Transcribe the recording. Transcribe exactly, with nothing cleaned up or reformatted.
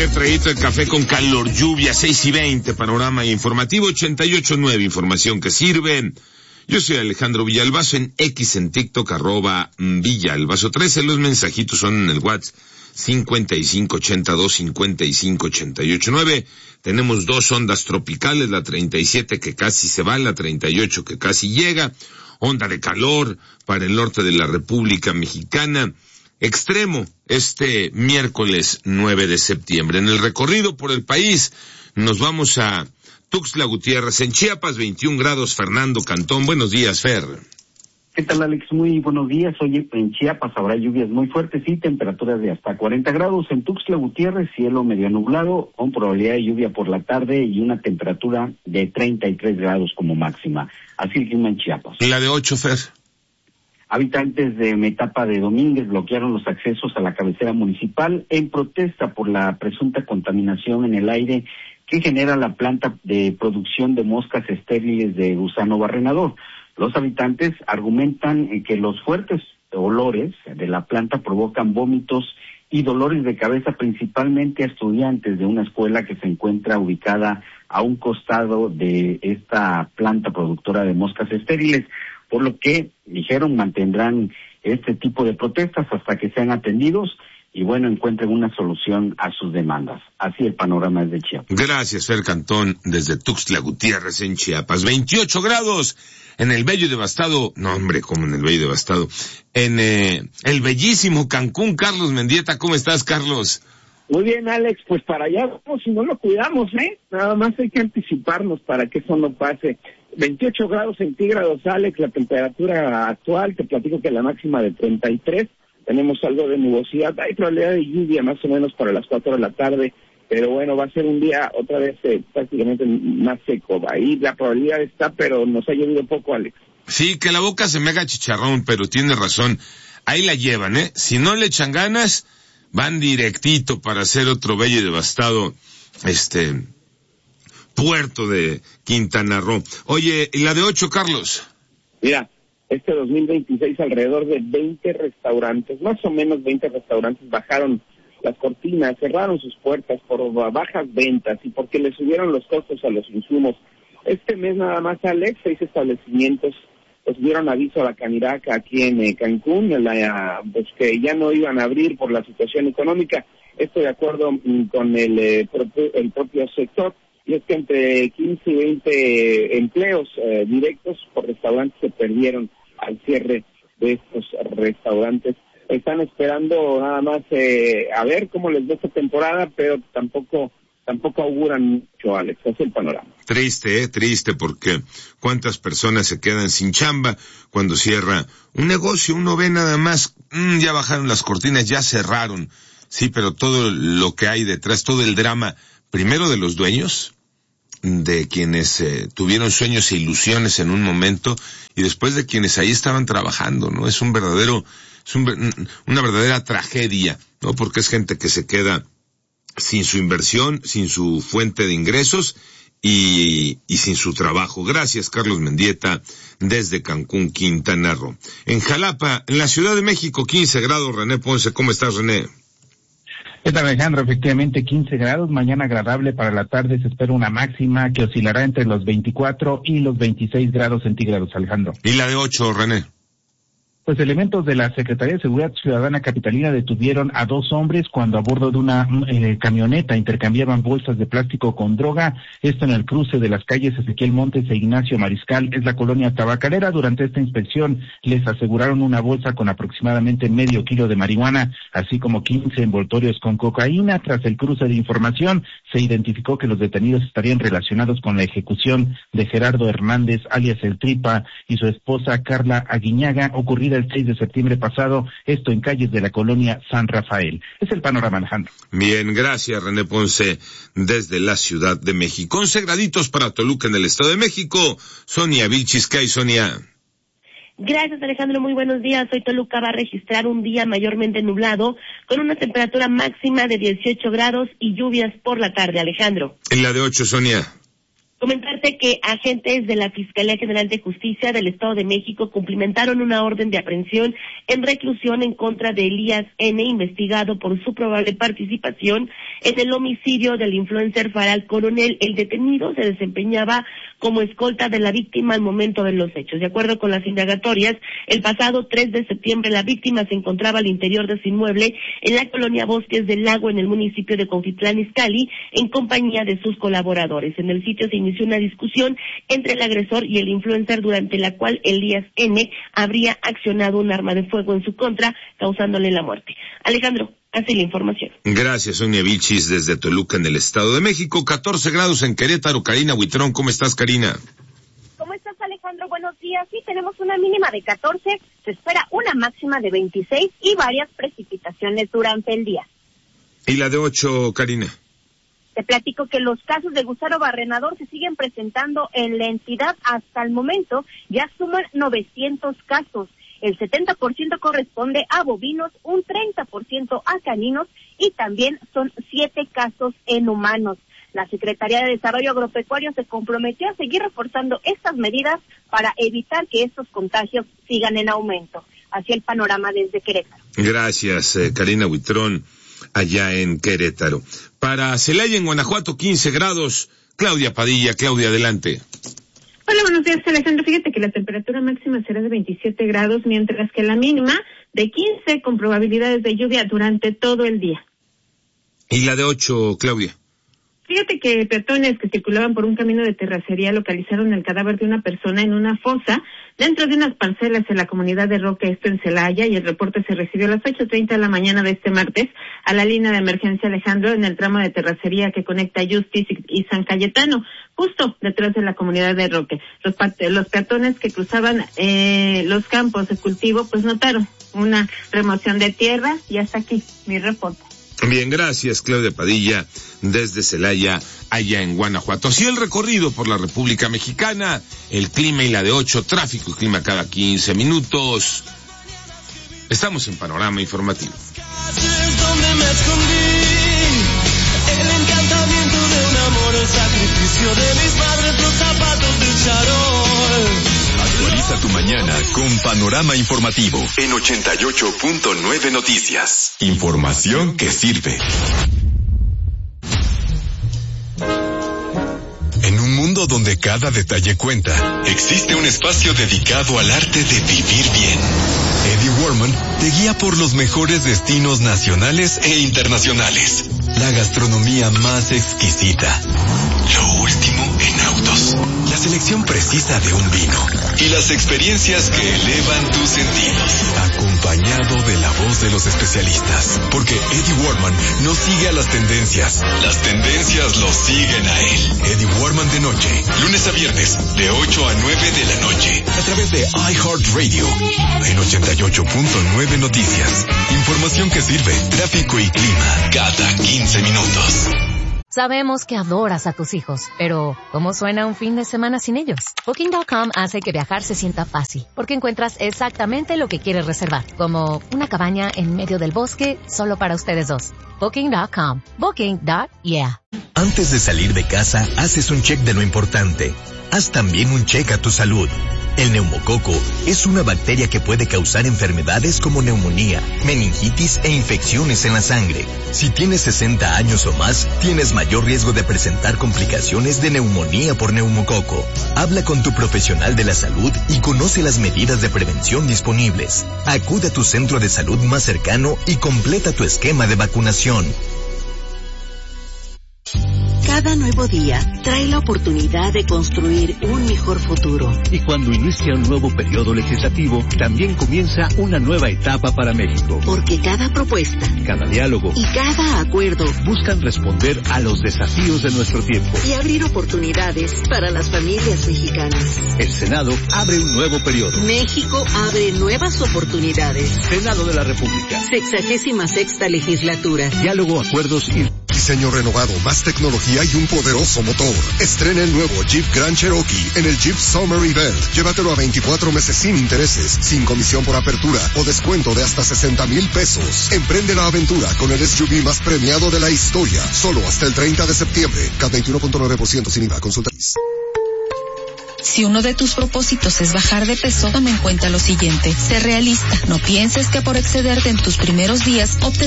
primer traguito de café con calor, lluvia, seis y veinte, panorama informativo, ochenta y ocho nueve, información que sirve. Yo soy Alejandro Villalbazo, en X, en TikTok, arroba Villalbazo trece, los mensajitos son en el WhatsApp cincuenta y cinco ochenta y dos cincuenta y cinco ochenta y ocho nueve. Tenemos dos ondas tropicales, la treinta y siete que casi se va, la treinta y ocho que casi llega, onda de calor para el norte de la República Mexicana, extremo este miércoles nueve de septiembre. En el recorrido por el país nos vamos a Tuxtla Gutiérrez, en Chiapas, veintiún grados, Fernando Cantón. Buenos días, Fer. ¿Qué tal, Alex? Muy buenos días. Hoy en Chiapas habrá lluvias muy fuertes y temperaturas de hasta cuarenta grados. En Tuxtla Gutiérrez, cielo medio nublado, con probabilidad de lluvia por la tarde y una temperatura de treinta y tres grados como máxima. Así el clima en Chiapas. ¿Y la de ocho, Fer? Habitantes de Metapa de Domínguez bloquearon los accesos a la cabecera municipal en protesta por la presunta contaminación en el aire que genera la planta de producción de moscas estériles de gusano barrenador. Los habitantes argumentan que los fuertes olores de la planta provocan vómitos y dolores de cabeza, principalmente a estudiantes de una escuela que se encuentra ubicada a un costado de esta planta productora de moscas estériles, por lo que, dijeron, mantendrán este tipo de protestas hasta que sean atendidos y, bueno, encuentren una solución a sus demandas. Así el panorama es de Chiapas. Gracias, Fer Cantón, desde Tuxtla Gutiérrez, en Chiapas. veintiocho grados en el bello y devastado, no hombre, como en el bello y devastado, en eh, el bellísimo Cancún. Carlos Mendieta, ¿cómo estás, Carlos? Muy bien, Alex, pues para allá vamos, si no lo cuidamos, ¿eh? Nada más hay que anticiparnos para que eso no pase. veintiocho grados centígrados, Alex, la temperatura actual, te platico que la máxima de treinta y tres, tenemos algo de nubosidad, hay probabilidad de lluvia más o menos para las cuatro de la tarde, pero bueno, va a ser un día otra vez eh, prácticamente más seco, ahí la probabilidad está, pero nos ha llovido poco, Alex. Sí, que la boca se me haga chicharrón, pero tiene razón, ahí la llevan, ¿eh? Si no le echan ganas, van directito para hacer otro bello y devastado, este, puerto de Quintana Roo. Oye, ¿y la de ocho, Carlos? Mira, este dos mil veintiséis alrededor de veinte restaurantes, más o menos veinte restaurantes bajaron las cortinas, cerraron sus puertas por bajas ventas y porque le subieron los costos a los insumos. Este mes nada más, Alex, seis establecimientos pues dieron aviso a la Caniraca aquí en eh, Cancún, la, pues que ya no iban a abrir por la situación económica. Esto de acuerdo mm, con el, eh, propio, el propio sector. Y es que entre quince y veinte empleos eh, directos por restaurantes se perdieron al cierre de estos restaurantes. Están esperando nada más eh, a ver cómo les va esta temporada, pero tampoco tampoco auguran mucho, Alex. Ese es el panorama. Triste, eh, triste, porque cuántas personas se quedan sin chamba cuando cierra un negocio. Uno ve nada más, mmm, ya bajaron las cortinas, ya cerraron. Sí, pero todo lo que hay detrás, todo el drama, primero de los dueños, de quienes eh, tuvieron sueños e ilusiones en un momento, y después de quienes ahí estaban trabajando, ¿no? Es un verdadero, es un, una verdadera tragedia, ¿no? Porque es gente que se queda sin su inversión, sin su fuente de ingresos y, y sin su trabajo. Gracias, Carlos Mendieta, desde Cancún, Quintana Roo. En Jalapa, en la Ciudad de México, quince grados. René Ponce, ¿cómo estás, René? ¿Qué tal, Alejandro? Efectivamente, quince grados, mañana agradable para la tarde, se espera una máxima que oscilará entre los veinticuatro y los veintiséis grados centígrados, Alejandro. ¿Y la de ocho, René? Pues elementos de la Secretaría de Seguridad Ciudadana Capitalina detuvieron a dos hombres cuando a bordo de una eh, camioneta intercambiaban bolsas de plástico con droga, esto en el cruce de las calles Ezequiel Montes e Ignacio Mariscal, es la colonia tabacalera. Durante esta inspección les aseguraron una bolsa con aproximadamente medio kilo de marihuana, así como quince envoltorios con cocaína. Tras el cruce de información, se identificó que los detenidos estarían relacionados con la ejecución de Gerardo Hernández, alias El Tripa, y su esposa Carla Aguiñaga, ocurrida el seis de septiembre pasado, esto en calles de la colonia San Rafael. Es el panorama, Alejandro. Bien, gracias, René Ponce, desde la Ciudad de México. once graditos para Toluca, en el Estado de México. Sonia Vilchis, ¿qué hay, Sonia? Gracias, Alejandro, muy buenos días. Hoy Toluca va a registrar un día mayormente nublado, con una temperatura máxima de dieciocho grados y lluvias por la tarde, Alejandro. En la de ocho, Sonia. Comentarte que agentes de la Fiscalía General de Justicia del Estado de México cumplimentaron una orden de aprehensión en reclusión en contra de Elías N., investigado por su probable participación en el homicidio del influencer Faral Coronel. El detenido se desempeñaba como escolta de la víctima al momento de los hechos. De acuerdo con las indagatorias, el pasado tres de septiembre la víctima se encontraba al interior de su inmueble en la colonia Bosques del Lago, en el municipio de Cuautitlán Izcalli, en compañía de sus colaboradores. En el sitio se inició una discusión entre el agresor y el influencer, durante la cual Elías N. habría accionado un arma de fuego en su contra, causándole la muerte. Alejandro, así la información. Gracias, Sonia Vilchis, desde Toluca, en el Estado de México. catorce grados en Querétaro. Karina Huitrón, ¿cómo estás, Karina? ¿Cómo estás, Alejandro? Buenos días. Sí, tenemos una mínima de catorce, se espera una máxima de veintiséis y varias precipitaciones durante el día. ¿Y la de ocho, Karina? Te platico que los casos de gusano barrenador se siguen presentando en la entidad. Hasta el momento ya suman novecientos casos. El setenta por ciento corresponde a bovinos, un treinta por ciento a caninos y también son siete casos en humanos. La Secretaría de Desarrollo Agropecuario se comprometió a seguir reforzando estas medidas para evitar que estos contagios sigan en aumento. Así el panorama desde Querétaro. Gracias, eh, Karina Huitrón, allá en Querétaro. Para Celaya, en Guanajuato, quince grados. Claudia Padilla. Claudia, adelante. Hola, buenos días, Alejandro. Fíjate que la temperatura máxima será de veintisiete grados, mientras que la mínima de quince, con probabilidades de lluvia durante todo el día. ¿Y la de ocho, Claudia? Fíjate que peatones que circulaban por un camino de terracería localizaron el cadáver de una persona en una fosa dentro de unas parcelas en la comunidad de Roque, esto en Celaya, y el reporte se recibió a las ocho treinta de la mañana de este martes a la línea de emergencia Alejandro, en el tramo de terracería que conecta Justice y San Cayetano, justo detrás de la comunidad de Roque. Los, los peatones que cruzaban eh, los campos de cultivo pues notaron una remoción de tierra, y hasta aquí mi reporte. Bien, gracias, Claudia Padilla, desde Celaya, allá en Guanajuato. Así el recorrido por la República Mexicana, el clima y la de ocho, tráfico y clima cada quince minutos. Estamos en Panorama Informativo. Donde me escondí, el encantamiento de un amor, el sacrificio de mis padres, los zapatos de charol. Actualiza tu mañana con Panorama Informativo en ochenta y ocho punto nueve Noticias. Información que sirve. En un mundo donde cada detalle cuenta, existe un espacio dedicado al arte de vivir bien. Eddie Warman te guía por los mejores destinos nacionales e internacionales. La gastronomía más exquisita. Lo último en autos. La selección precisa de un vino. Y las experiencias que elevan tus sentidos. Acompañado de la voz de los especialistas. Porque Eddie Warman no sigue a las tendencias. Las tendencias lo siguen a él. Eddie Warman de noche. Lunes a viernes, de ocho a nueve de la noche. A través de iHeartRadio. En ochenta y ocho punto nueve Noticias. Información que sirve. Tráfico y clima. Cada quince minutos. Sabemos que adoras a tus hijos, pero ¿cómo suena un fin de semana sin ellos? Booking punto com hace que viajar se sienta fácil, porque encuentras exactamente lo que quieres reservar, como una cabaña en medio del bosque solo para ustedes dos. Booking punto com. Booking. Yeah. Antes de salir de casa, haces un check de lo importante. Haz también un check a tu salud. El neumococo es una bacteria que puede causar enfermedades como neumonía, meningitis e infecciones en la sangre. Si tienes sesenta años o más, tienes mayor riesgo de presentar complicaciones de neumonía por neumococo. Habla con tu profesional de la salud y conoce las medidas de prevención disponibles. Acude a tu centro de salud más cercano y completa tu esquema de vacunación. Cada nuevo día trae la oportunidad de construir un mejor futuro. Y cuando inicia un nuevo periodo legislativo, también comienza una nueva etapa para México. Porque cada propuesta, cada diálogo y cada acuerdo buscan responder a los desafíos de nuestro tiempo y abrir oportunidades para las familias mexicanas. El Senado abre un nuevo periodo. México abre nuevas oportunidades. Senado de la República. Sexagésima sexta legislatura. Diálogo, acuerdos y... Diseño renovado, más tecnología y un poderoso motor. Estrena el nuevo Jeep Grand Cherokee en el Jeep Summer Event. Llévatelo a veinticuatro meses sin intereses, sin comisión por apertura o descuento de hasta sesenta mil pesos. Emprende la aventura con el S U V más premiado de la historia. Solo hasta el treinta de septiembre. C A T veintiuno punto nueve por ciento sin I V A. Consulta. Si uno de tus propósitos es bajar de peso, toma en cuenta lo siguiente. Sé realista. No pienses que por excederte en tus primeros días obtendrás